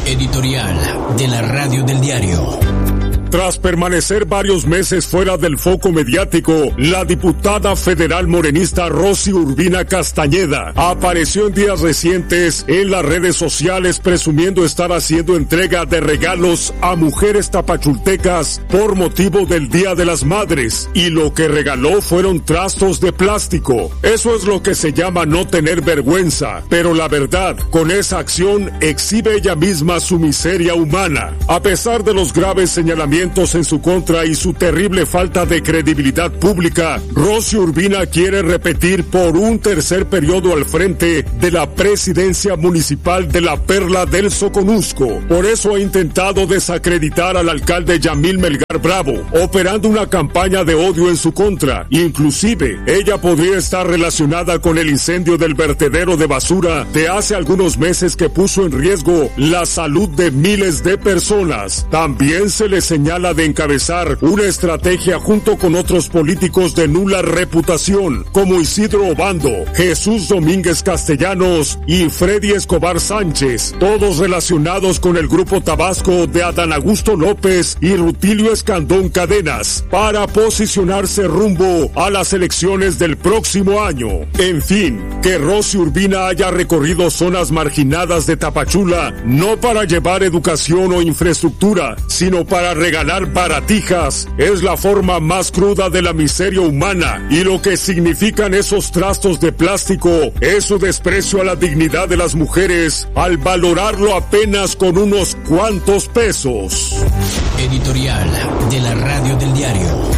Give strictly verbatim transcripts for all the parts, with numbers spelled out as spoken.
Editorial de la Radio del Diario. Tras permanecer varios meses fuera del foco mediático, la diputada federal morenista Rosy Urbina Castañeda apareció en días recientes en las redes sociales presumiendo estar haciendo entrega de regalos a mujeres tapachultecas por motivo del Día de las Madres, y lo que regaló fueron trastos de plástico. Eso es lo que se llama no tener vergüenza, pero la verdad, con esa acción exhibe ella misma su miseria humana. A pesar de los graves señalamientos en su contra y su terrible falta de credibilidad pública, Rosy Urbina quiere repetir por un tercer periodo al frente de la presidencia municipal de la Perla del Soconusco. Por eso ha intentado desacreditar al alcalde Yamil Melgar Bravo, operando una campaña de odio en su contra. Inclusive, ella podría estar relacionada con el incendio del vertedero de basura de hace algunos meses que puso en riesgo la salud de miles de personas. También se le señala de encabezar una estrategia junto con otros políticos de nula reputación, como Isidro Obando, Jesús Domínguez Castellanos y Freddy Escobar Sánchez, todos relacionados con el Grupo Tabasco de Adán Augusto López y Rutilio Escandón Cadenas, para posicionarse rumbo a las elecciones del próximo año. En fin, que Rosy Urbina haya recorrido zonas marginadas de Tapachula, no para llevar educación o infraestructura, sino para regalar Regalar baratijas, es la forma más cruda de la miseria humana, y lo que significan esos trastos de plástico es su desprecio a la dignidad de las mujeres al valorarlo apenas con unos cuantos pesos. Editorial de la Radio del Diario.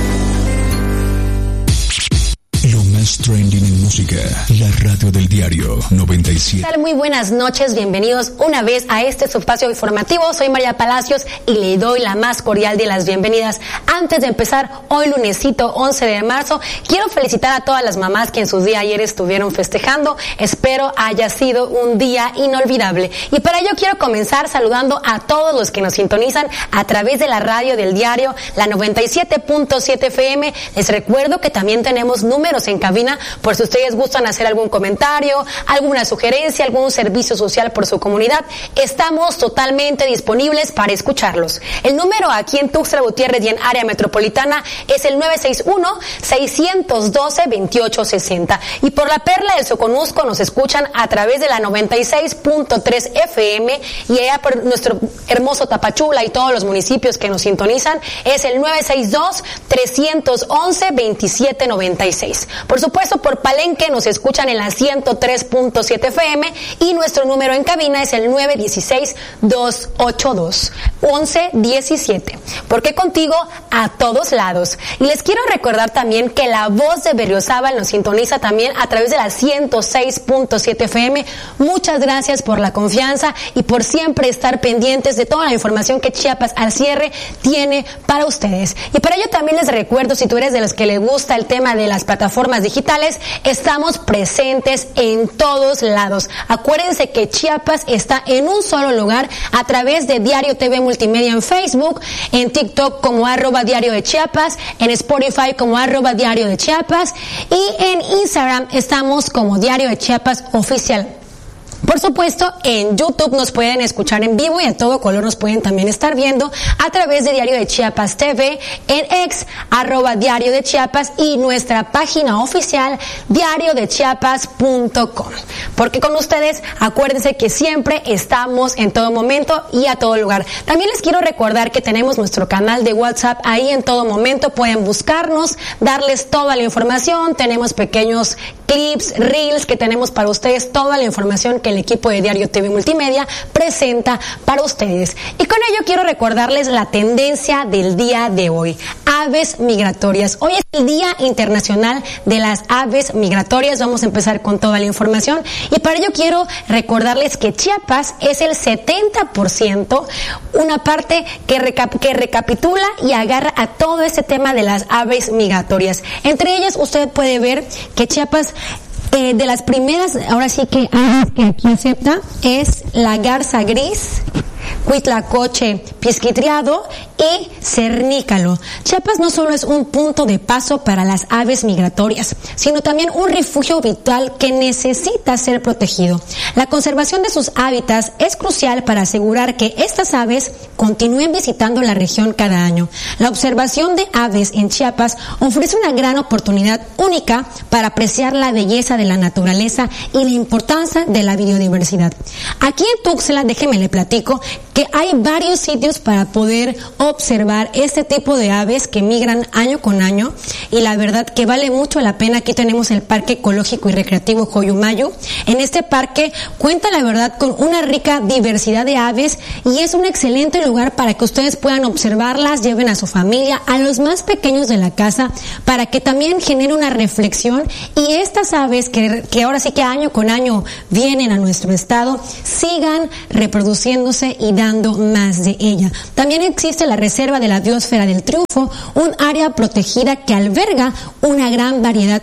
Trending en música, la Radio del Diario noventa y siete. ¿Qué tal? Muy buenas noches, bienvenidos una vez a este espacio informativo. Soy María Palacios y le doy la más cordial de las bienvenidas. Antes de empezar, hoy lunesito once de marzo, quiero felicitar a todas las mamás que en su día ayer estuvieron festejando. Espero haya sido un día inolvidable. Y para ello quiero comenzar saludando a todos los que nos sintonizan a través de la Radio del Diario, la noventa y siete punto siete F M. Les recuerdo que también tenemos números en cabina por si ustedes gustan hacer algún comentario, alguna sugerencia, algún servicio social por su comunidad. Estamos totalmente disponibles para escucharlos. El número aquí en Tuxtla Gutiérrez y en área metropolitana es el nueve seis uno, seis uno dos, dos ocho seis cero. Y por la Perla del Soconusco nos escuchan a través de la noventa y seis punto tres F M, y allá por nuestro hermoso Tapachula y todos los municipios que nos sintonizan es el nueve seis dos, tres once, veintisiete noventa y seis. Por supuesto, por Palenque nos escuchan en la ciento tres punto siete F M y nuestro número en cabina es el nueve uno seis, dos ocho dos, once diecisiete. Porque contigo a todos lados. Y les quiero recordar también que La Voz de Berriozábal nos sintoniza también a través de la ciento seis punto siete F M. Muchas gracias por la confianza y por siempre estar pendientes de toda la información que Chiapas al cierre tiene para ustedes. Y para ello también les recuerdo, si tú eres de los que le gusta el tema de las plataformas digitales, estamos presentes en todos lados. Acuérdense que Chiapas está en un solo lugar a través de Diario T V Multimedia en Facebook, en TikTok como arroba Diario de Chiapas, en Spotify como arroba Diario de Chiapas y en Instagram estamos como Diario de Chiapas Oficial. Por supuesto, en YouTube nos pueden escuchar en vivo y a todo color nos pueden también estar viendo a través de Diario de Chiapas T V, en X, arroba Diario de Chiapas y nuestra página oficial, diario de chiapas punto com. Porque con ustedes, acuérdense que siempre estamos en todo momento y a todo lugar. También les quiero recordar que tenemos nuestro canal de WhatsApp, ahí en todo momento pueden buscarnos, darles toda la información, tenemos pequeños clips, reels que tenemos para ustedes, toda la información que el equipo de Diario T V Multimedia presenta para ustedes. Y con ello quiero recordarles la tendencia del día de hoy, aves migratorias. Hoy es el Día Internacional de las Aves Migratorias. Vamos a empezar con toda la información y para ello quiero recordarles que Chiapas es el setenta por ciento, una parte que, recap- que recapitula y agarra a todo este tema de las aves migratorias. Entre ellas usted puede ver que Chiapas Eh, de las primeras, ahora sí que aves que aquí acepta es la garza gris, huitlacoche pisquitriado y cernícalo. Chiapas no solo es un punto de paso para las aves migratorias, sino también un refugio vital que necesita ser protegido. La conservación de sus hábitats es crucial para asegurar que estas aves continúen visitando la región cada año. La observación de aves en Chiapas ofrece una gran oportunidad única para apreciar la belleza de la naturaleza y la importancia de la biodiversidad. Aquí en Tuxtla, déjeme le platico que hay varios sitios para poder observar este tipo de aves que migran año con año, y la verdad que vale mucho la pena. Aquí tenemos el Parque Ecológico y Recreativo Joyumayo. En este parque cuenta la verdad con una rica diversidad de aves y es un excelente lugar para que ustedes puedan observarlas, lleven a su familia, a los más pequeños de la casa, para que también genere una reflexión y estas aves que, que ahora sí que año con año vienen a nuestro estado sigan reproduciéndose y dando más de ella. También existe la Reserva de la Biosfera del Triunfo, un área protegida que alberga una gran variedad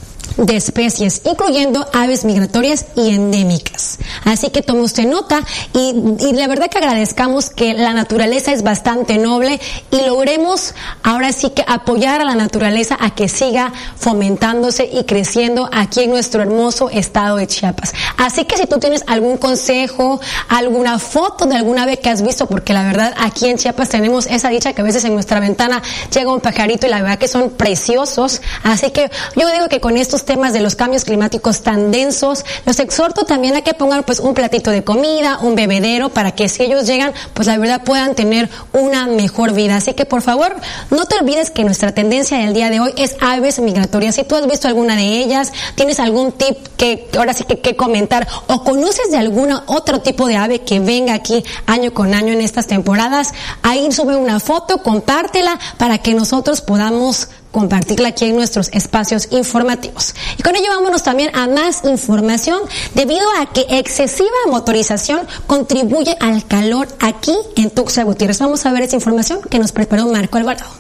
de especies, incluyendo aves migratorias y endémicas. Así que tome usted nota y, y la verdad que agradezcamos que la naturaleza es bastante noble y logremos ahora sí que apoyar a la naturaleza a que siga fomentándose y creciendo aquí en nuestro hermoso estado de Chiapas. Así que si tú tienes algún consejo, alguna foto de alguna ave que has visto, porque la verdad aquí en Chiapas tenemos esa dicha que a veces en nuestra ventana llega un pajarito y la verdad que son preciosos. Así que yo digo que con estos temas de los cambios climáticos tan densos, los exhorto también a que pongan pues un platito de comida, un bebedero, para que si ellos llegan, pues la verdad puedan tener una mejor vida. Así que por favor, no te olvides que nuestra tendencia del día de hoy es aves migratorias. Si tú has visto alguna de ellas, tienes algún tip que ahora sí que, que comentar, o conoces de alguna otro tipo de ave que venga aquí año con año en estas temporadas, ahí sube una foto, compártela para que nosotros podamos compartirla aquí en nuestros espacios informativos. Y con ello vámonos también a más información, debido a que excesiva motorización contribuye al calor aquí en Tuxtla Gutiérrez. Vamos a ver esa información que nos preparó Marco Alvarado.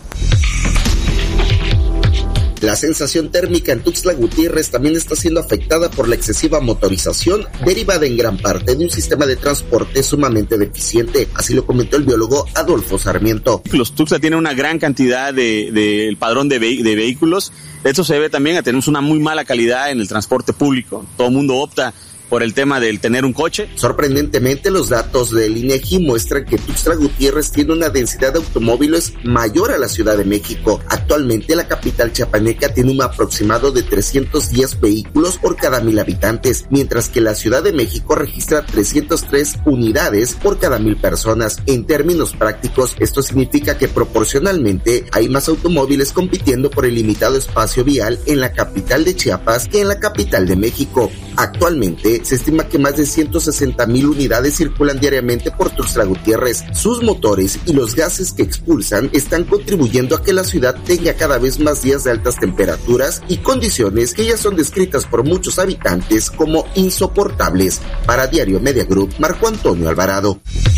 La sensación térmica en Tuxtla Gutiérrez también está siendo afectada por la excesiva motorización, derivada en gran parte de un sistema de transporte sumamente deficiente. Así lo comentó el biólogo Adolfo Sarmiento. Los Tuxtla tienen una gran cantidad de, de el padrón de, ve, de vehículos. Esto se debe también a tener una muy mala calidad en el transporte público. Todo el mundo opta por el tema del tener un coche. Sorprendentemente, los datos del INEGI muestran que Tuxtla Gutiérrez tiene una densidad de automóviles mayor a la Ciudad de México. Actualmente, la capital chiapaneca tiene un aproximado de trescientos diez vehículos por cada mil habitantes, mientras que la Ciudad de México registra trescientas tres unidades por cada mil personas. En términos prácticos, esto significa que proporcionalmente hay más automóviles compitiendo por el limitado espacio vial en la capital de Chiapas que en la capital de México. Actualmente, se estima que más de ciento sesenta mil unidades circulan diariamente por Tuxtla Gutiérrez. Sus motores y los gases que expulsan están contribuyendo a que la ciudad tenga cada vez más días de altas temperaturas y condiciones que ya son descritas por muchos habitantes como insoportables. Para Diario Media Group, Marco Antonio Alvarado.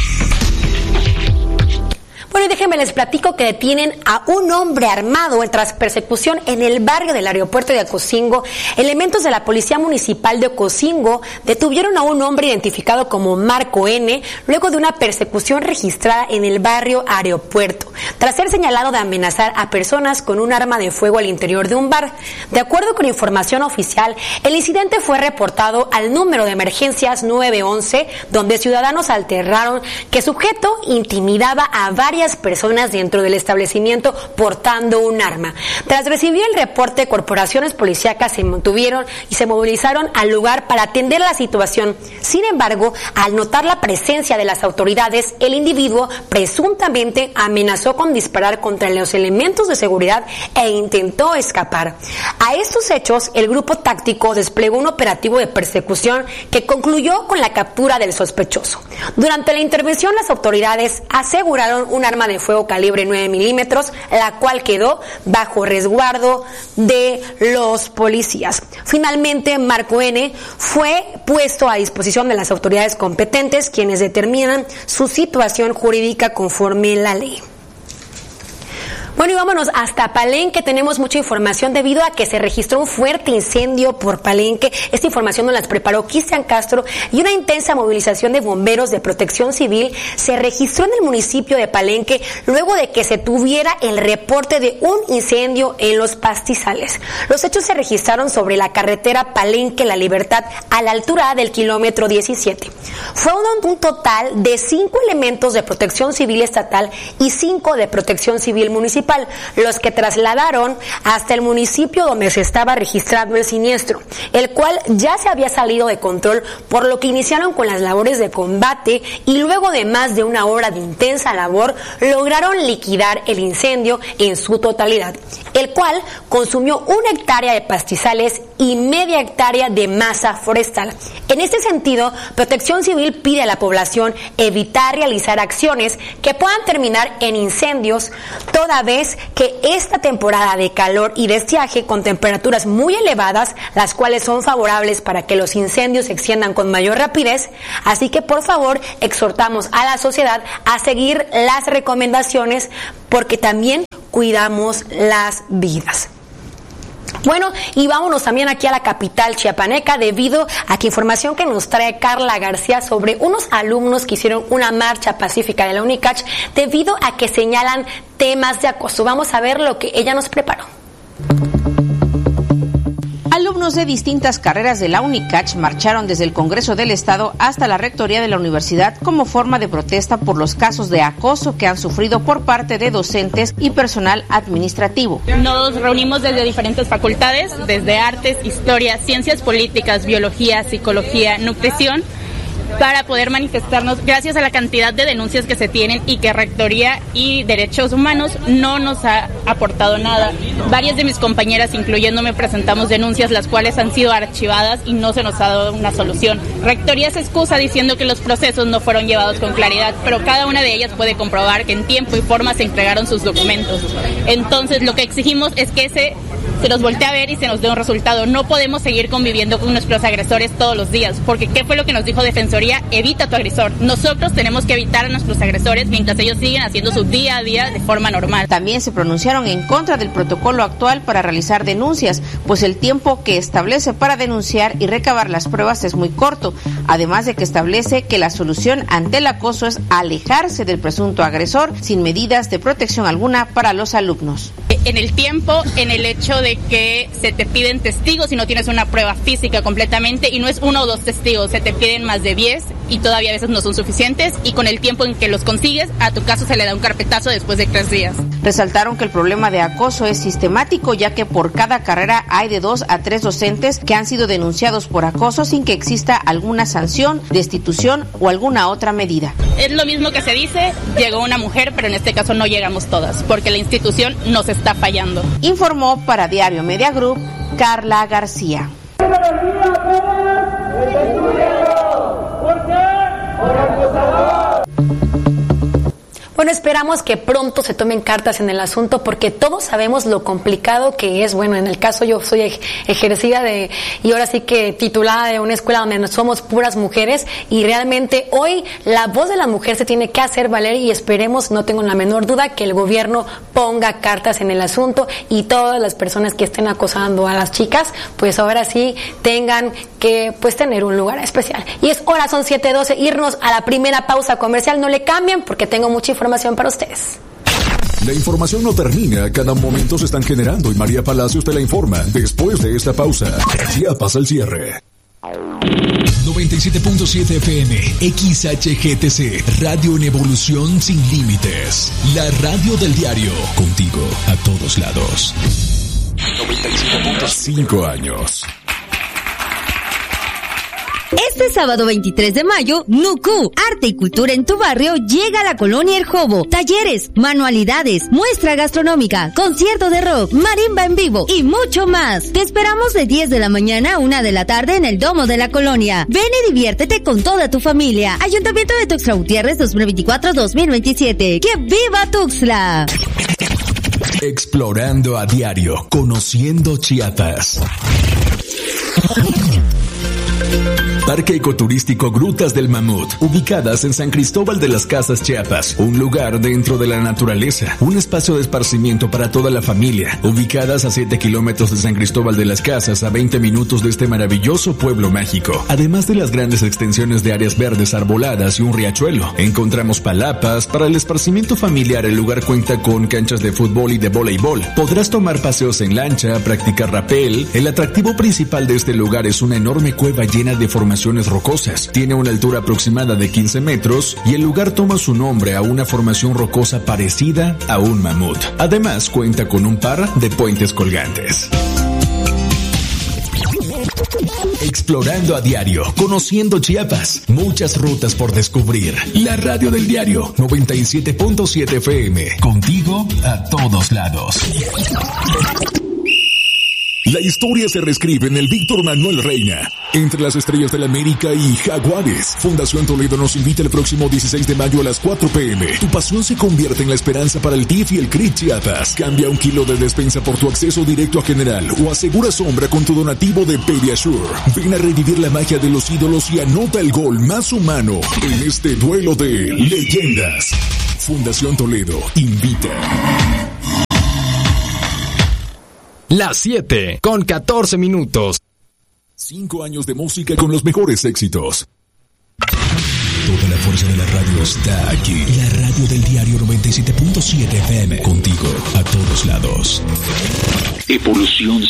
Bueno, y déjenme les platico que detienen a un hombre armado tras persecución en el barrio del aeropuerto de Ocosingo. Elementos de la Policía Municipal de Ocosingo detuvieron a un hombre identificado como Marco N. luego de una persecución registrada en el barrio Aeropuerto, tras ser señalado de amenazar a personas con un arma de fuego al interior de un bar. De acuerdo con información oficial, el incidente fue reportado al número de emergencias nueve once, donde ciudadanos alertaron que sujeto intimidaba a varias personas dentro del establecimiento portando un arma. Tras recibir el reporte, corporaciones policíacas se mantuvieron y se movilizaron al lugar para atender la situación. Sin embargo, al notar la presencia de las autoridades, el individuo presuntamente amenazó con disparar contra los elementos de seguridad e intentó escapar. A estos hechos, el grupo táctico desplegó un operativo de persecución que concluyó con la captura del sospechoso. Durante la intervención, las autoridades aseguraron un arma de fuego calibre nueve milímetros, la cual quedó bajo resguardo de los policías. Finalmente, Marco N. fue puesto a disposición de las autoridades competentes, quienes determinan su situación jurídica conforme la ley. Bueno, y vámonos hasta Palenque. Tenemos mucha información debido a que se registró un fuerte incendio por Palenque. Esta información nos la preparó Cristian Castro, y una intensa movilización de bomberos de Protección Civil se registró en el municipio de Palenque luego de que se tuviera el reporte de un incendio en los pastizales. Los hechos se registraron sobre la carretera Palenque-La Libertad a la altura del kilómetro diecisiete. Fue un, un total de cinco elementos de Protección Civil estatal y cinco de Protección Civil municipal los que trasladaron hasta el municipio donde se estaba registrando el siniestro, el cual ya se había salido de control, por lo que iniciaron con las labores de combate y luego de más de una hora de intensa labor lograron liquidar el incendio en su totalidad, el cual consumió una hectárea de pastizales y media hectárea de masa forestal. En este sentido, Protección Civil pide a la población evitar realizar acciones que puedan terminar en incendios, toda vez que esta temporada de calor y de estiaje con temperaturas muy elevadas, las cuales son favorables para que los incendios se extiendan con mayor rapidez. Así que por favor exhortamos a la sociedad a seguir las recomendaciones, porque también cuidamos las vidas. Bueno, y vámonos también aquí a la capital chiapaneca, debido a que información que nos trae Carla García sobre unos alumnos que hicieron una marcha pacífica de la UNICACH debido a que señalan temas de acoso. Vamos a ver lo que ella nos preparó. Alumnos de distintas carreras de la UNICACH marcharon desde el Congreso del Estado hasta la Rectoría de la Universidad como forma de protesta por los casos de acoso que han sufrido por parte de docentes y personal administrativo. Nos reunimos desde diferentes facultades, desde artes, historia, ciencias políticas, biología, psicología, nutrición, para poder manifestarnos gracias a la cantidad de denuncias que se tienen y que Rectoría y Derechos Humanos no nos ha aportado nada. Varias de mis compañeras, incluyéndome, presentamos denuncias las cuales han sido archivadas y no se nos ha dado una solución. Rectoría se excusa diciendo que los procesos no fueron llevados con claridad, pero cada una de ellas puede comprobar que en tiempo y forma se entregaron sus documentos. Entonces, lo que exigimos es que ese se nos voltee a ver y se nos dé un resultado. No podemos seguir conviviendo con nuestros agresores todos los días, porque ¿qué fue lo que nos dijo Defensoría? Evita a tu agresor. Nosotros tenemos que evitar a nuestros agresores mientras ellos siguen haciendo su día a día de forma normal. También se pronunciaron en contra del protocolo actual para realizar denuncias, pues el tiempo que establece para denunciar y recabar las pruebas es muy corto, además de que establece que la solución ante el acoso es alejarse del presunto agresor sin medidas de protección alguna para los alumnos. En el tiempo, en el hecho de que se te piden testigos y no tienes una prueba física completamente, y no es uno o dos testigos, se te piden más de diez y todavía a veces no son suficientes, y con el tiempo en que los consigues, a tu caso se le da un carpetazo después de tres días. Resaltaron que el problema de acoso es sistemático, ya que por cada carrera hay de dos a tres docentes que han sido denunciados por acoso sin que exista alguna sanción, destitución o alguna otra medida. Es lo mismo que se dice, llegó una mujer, pero en este caso no llegamos todas, porque la institución nos está fallando. Informó para Diario Media Group, Carla García. Bueno, esperamos que pronto se tomen cartas en el asunto, porque todos sabemos lo complicado que es. Bueno, en el caso yo soy ej- ejercida de, y ahora sí que titulada de una escuela donde somos puras mujeres, y realmente hoy la voz de la mujer se tiene que hacer valer, y esperemos, no tengo la menor duda, que el gobierno ponga cartas en el asunto y todas las personas que estén acosando a las chicas, pues ahora sí tengan que pues tener un lugar especial. Y es hora, son siete doce, irnos a la primera pausa comercial. No le cambien porque tengo mucha información para ustedes. La información no termina, cada momento se están generando y María Palacios te la informa después de esta pausa. Chiapas al cierre. noventa y siete punto siete F M, X H G T C, radio en evolución sin límites. La radio del diario, contigo a todos lados. noventa y siete punto cinco años. Este sábado veintitrés de mayo, Nuku, Arte y Cultura en tu barrio, llega a la Colonia El Jobo. Talleres, manualidades, muestra gastronómica, concierto de rock, marimba en vivo y mucho más. Te esperamos de diez de la mañana a una de la tarde en el Domo de la Colonia. Ven y diviértete con toda tu familia. Ayuntamiento de Tuxtla Gutiérrez dos mil veinticuatro dos mil veintisiete. ¡Que viva Tuxtla! Explorando a diario, conociendo Chiapas. Parque Ecoturístico Grutas del Mamut, ubicadas en San Cristóbal de las Casas, Chiapas, un lugar dentro de la naturaleza, un espacio de esparcimiento para toda la familia, ubicadas a siete kilómetros de San Cristóbal de las Casas, a veinte minutos de este maravilloso pueblo mágico. Además de las grandes extensiones de áreas verdes arboladas y un riachuelo, encontramos palapas. Para el esparcimiento familiar, el lugar cuenta con canchas de fútbol y de voleibol. Podrás tomar paseos en lancha, practicar rapel. El atractivo principal de este lugar es una enorme cueva llena de formaciones rocosas. Tiene una altura aproximada de quince metros y el lugar toma su nombre a una formación rocosa parecida a un mamut. Además, cuenta con un par de puentes colgantes. Explorando a diario, conociendo Chiapas, muchas rutas por descubrir. La radio del diario noventa y siete punto siete F M, contigo a todos lados. La historia se reescribe en el Víctor Manuel Reina. Entre las estrellas de la América y Jaguares, Fundación Toledo nos invita el próximo dieciséis de mayo a las cuatro p m Tu pasión se convierte en la esperanza para el T I F y el C R I Chiapas. Cambia un kilo de despensa por tu acceso directo a General o asegura sombra con tu donativo de Pediasure. Ven a revivir la magia de los ídolos y anota el gol más humano en este duelo de leyendas. Fundación Toledo invita. Las siete con catorce minutos. Cinco años de música con los mejores éxitos. Toda la fuerza de la radio está aquí. La radio del diario noventa y siete punto siete F M. Contigo a todos lados. Evolución